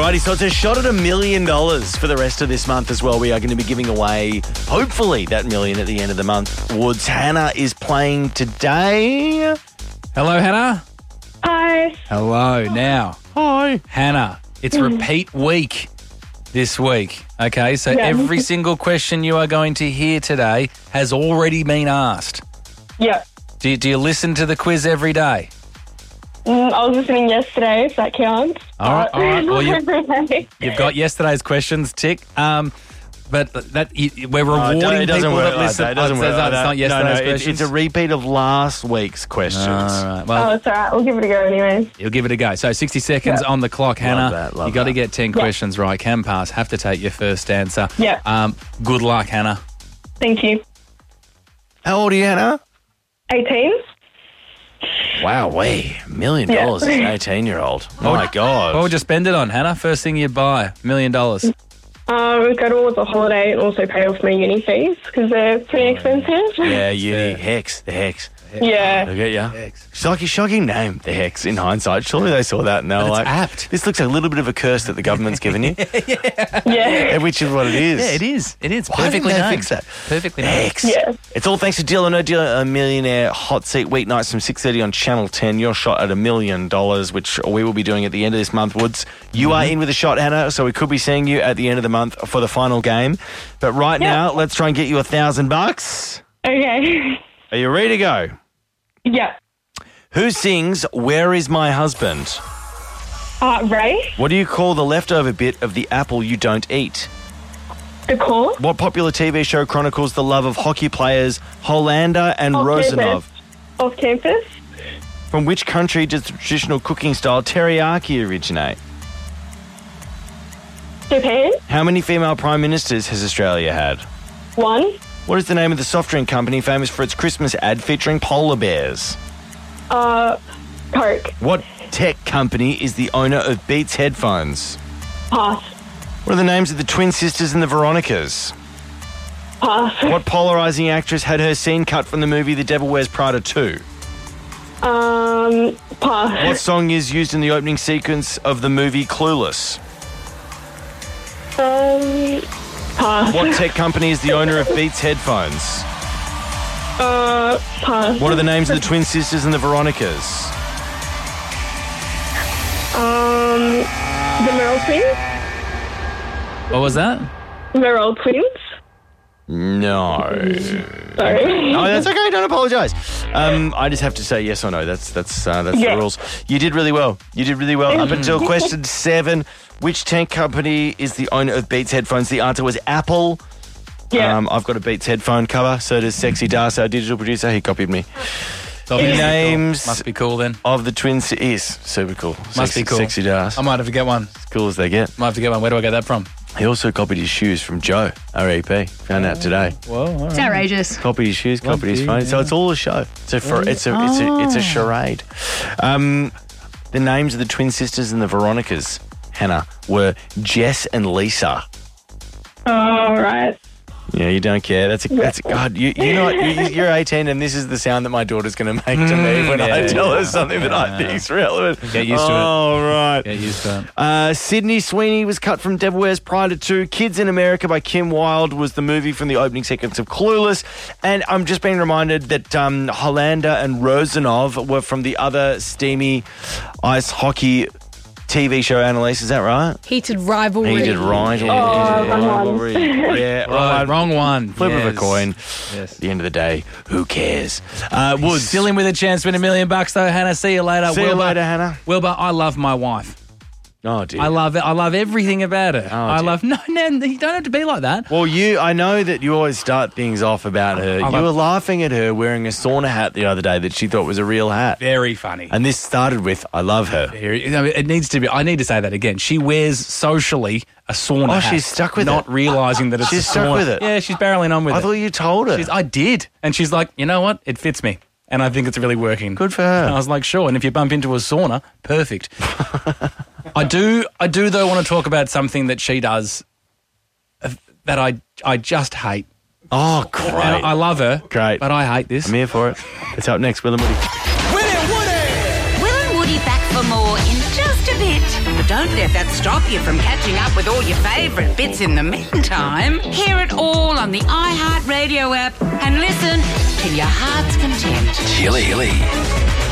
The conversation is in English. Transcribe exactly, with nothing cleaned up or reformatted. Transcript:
Alrighty, so it's a shot at a million dollars for the rest of this month as well. We are going to be giving away, hopefully, that million at the end of the month. Woods, Hannah is playing today. Hello, Hannah. Hi. Hello. Now, Hi. Hannah, it's repeat week this week. Okay, so Yeah. every single question you are going to hear today has already been asked. Yeah. Do you, do you listen to the quiz every day? Mm, I was listening yesterday, if that counts. All right, all right. Well, you- every day. You've got yesterday's questions, tick. Um, but that you, we're rewarding Oh, it doesn't people work that like listen. that. It doesn't Oh, work it's like not that. yesterday's no, no, it's, questions. it's a repeat of last week's questions. All right. Well, Oh, it's all right. We'll give it a go anyways. you'll give it a go. So sixty seconds Yeah. on the clock, Hannah. that, love you got to that. get ten Yeah. questions right. Can pass. Have to take your first answer. Yeah. Um, good luck, Hannah. Thank you. How old are you, Hannah? eighteen? Wow, way million Yeah. dollars as an eighteen-year-old. Oh, my God. What would you spend it on, Hannah? First thing you buy, million dollars. Um, go towards a holiday and also pay off my uni fees because they're pretty expensive. Yeah, uni, fair. Hex, the Hex. Yeah. Look at ya. Hex. Shocking, shocking name, the Hex, in hindsight. Surely they saw that and they were But it's like, apt. this looks like a little bit of a curse that the government's given you, Yeah. which is what it is. Yeah, it is. It is. Why Perfectly didn't they named. fix that? Perfectly The named. Hex. Yeah. It's all thanks to Deal or No Deal, a millionaire hot seat weeknights from six thirty on Channel ten. Your shot at a million dollars, which we will be doing at the end of this month, Woods. You are in with a shot, Hannah, so we could be seeing you at the end of the month for the final game. But right Yeah. now, let's try and get you a thousand bucks. Okay. Are you ready to go? Yeah. Who sings Where Is My Husband? Uh, Ray? What do you call the leftover bit of the apple you don't eat? The call? What popular T V show chronicles the love of hockey players Hollander and Off Rosanov? campus. Off campus? From which country does the traditional cooking style teriyaki originate? Japan? How many female prime ministers has Australia had? One? What is the name of the soft drink company famous for its Christmas ad featuring polar bears? Uh, Coke. What tech company is the owner of Beats headphones? Pass. What are the names of the twin sisters in the Veronicas? Pass. What polarizing actress had her scene cut from the movie The Devil Wears Prada two? Um, pass. What song is used in the opening sequence of the movie Clueless? Um, pass. What tech company is the owner of Beats headphones? Uh, pass. What are the names of the twin sisters in the Veronicas? Um, the Merrill twins? What was that? Merrill twins? No. Sorry. No, that's okay. Don't apologise. Um, I just have to say yes or no. That's that's uh, that's Yeah. the rules. You did really well. You did really well up until question seven. Which tech company is the owner of Beats headphones? The answer was Apple. Yeah. Um, I've got a Beats headphone cover. So does Sexy Das, our digital producer. He copied me. So obviously Names cool. Must be cool then. of the twins is super cool. Must Sexy, be cool. Sexy Das. I might have to get one. As cool as they get. Might have to get one. Where do I get that from? He also copied his shoes from Joe, R E P. Found out today. Whoa, all It's right. outrageous. Copied his shoes, copied his Lucky, phone. So yeah. it's all a show. It's a for, it's a it's a it's a charade. Um, the names of the twin sisters in the Veronicas, Hannah, were Jess and Lisa. All right. Yeah, you don't care. That's a, that's a, God. You you know what? You, you're eighteen, and this is the sound that my daughter's going to make to me when I yeah, tell her yeah. something that I think's relevant. Get used to it. Oh, right. Get used to it. Uh, Sydney Sweeney was cut from Devil Wears Prada two. Kids in America by Kim Wilde was the movie from the opening sequence of Clueless. And I'm just being reminded that um, Hollander and Rosanov were from the other steamy ice hockey T V show, Annalise. Is that right? Heated rivalry. He did right. Oh, wrong one. Yeah, Right, right. wrong one. Flip of a Yes. coin. Yes. At the end of the day, who cares? Uh, Woods. Still in with a chance to win a million bucks though, Hannah. See you later. See you Wilbur. later, Hannah. Wilbur, I love my wife. Oh, dear. I love it. I love everything about her. Oh, I dear. love no, no. You don't have to be like that. Well, you, I know that you always start things off about her. I You love- were laughing at her wearing a sauna hat the other day that she thought was a real hat. Very funny. And this started with, I love her. Very, I mean, it needs to be. I need to say that again. She wears socially a sauna Oh, hat. she's stuck with not it. realising that it's She's a stuck sauna. with it. Yeah, she's barreling on with I it. thought you told her. She's, I did, and she's like, you know what? It fits me, and I think it's really working. Good for And I her. was like, sure. And if you bump into a sauna, perfect. I do. I do though want to talk about something that she does uh, that I I just hate. Oh, great. And I love her, Great. but I hate this. I'm here for it. It's up next, Will and Woody. Will and Woody back for more in Just a bit. But don't let that stop you from catching up with all your favourite bits in the meantime. Hear it all on the iHeartRadio app and listen till your heart's content. Chilly.